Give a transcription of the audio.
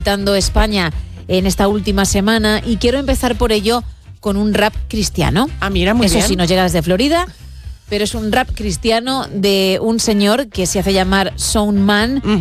visitando España en esta última semana y quiero empezar por ello con un rap cristiano. Ah, mira, muy bien. Eso sí, nos llega desde Florida, pero es un rap cristiano de un señor que se hace llamar Soundman.